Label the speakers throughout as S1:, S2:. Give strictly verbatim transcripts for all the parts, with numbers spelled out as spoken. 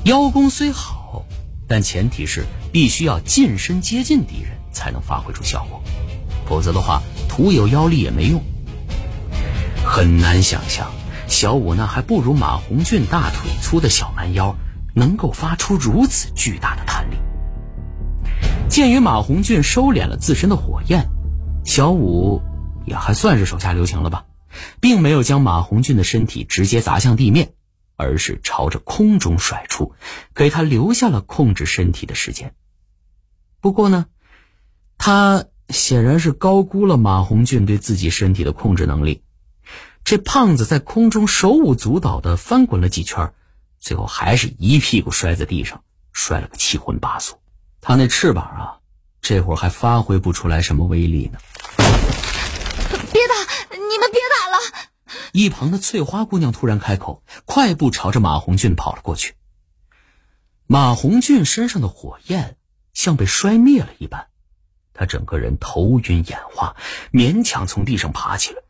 S1: 邀功虽好，但前提是必须要近身接近敌人才能发挥出效果，否则的话徒有妖力也没用。很难想象小五那还不如马红俊大腿粗的小蛮腰能够发出如此巨大的弹力。鉴于马红俊收敛了自身的火焰，小五也还算是手下留情了吧，并没有将马红俊的身体直接砸向地面，而是朝着空中甩出，给他留下了控制身体的时间。不过呢，他显然是高估了马红俊对自己身体的控制能力。这胖子在空中手舞足蹈地翻滚了几圈，最后还是一屁股摔在地上，摔了个七荤八素。他那翅膀啊，这会儿还发挥不出来什么威力呢。
S2: 别打，你们别打了！
S1: 一旁的翠花姑娘突然开口，快步朝着马红俊跑了过去。马红俊身上的火焰像被摔灭了一般，他整个人头晕眼花，勉强从地上爬起来。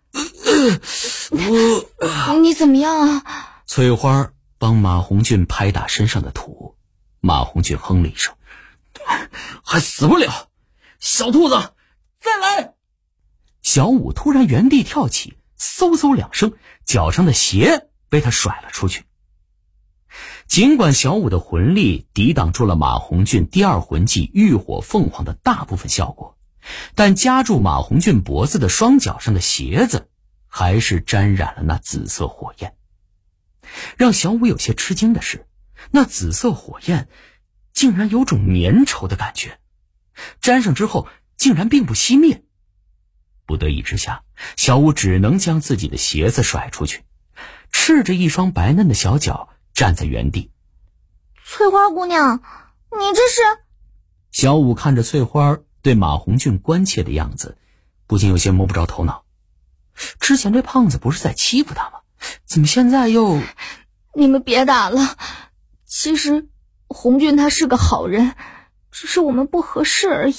S2: 你怎么样啊？
S1: 翠花帮马红俊拍打身上的土。马红俊哼了一声，还死不了，小兔子再来。小五突然原地跳起，嗖嗖两声，脚上的鞋被他甩了出去。尽管小五的魂力抵挡住了马红俊第二魂技浴火凤凰的大部分效果，但夹住马红俊脖子的双脚上的鞋子还是沾染了那紫色火焰。让小五有些吃惊的是，那紫色火焰竟然有种粘稠的感觉，沾上之后竟然并不熄灭。不得已之下，小五只能将自己的鞋子甩出去，赤着一双白嫩的小脚站在原地。
S2: 翠花姑娘，你这是……
S1: 小五看着翠花对马红俊关切的样子，不禁有些摸不着头脑。之前这胖子不是在欺负他吗？怎么现在又……
S2: 你们别打了，其实红俊他是个好人，只是我们不合适而已。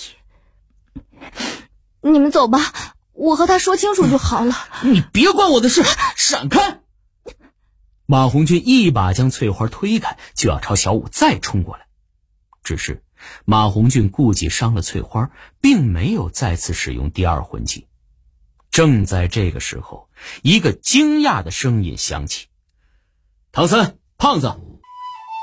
S2: 你们走吧，我和他说清楚就好了。
S1: 你别管我的事，闪开！马红俊一把将翠花推开，就要朝小五再冲过来。只是马红俊顾忌伤了翠花，并没有再次使用第二魂技。正在这个时候，一个惊讶的声音响起：唐三，胖子，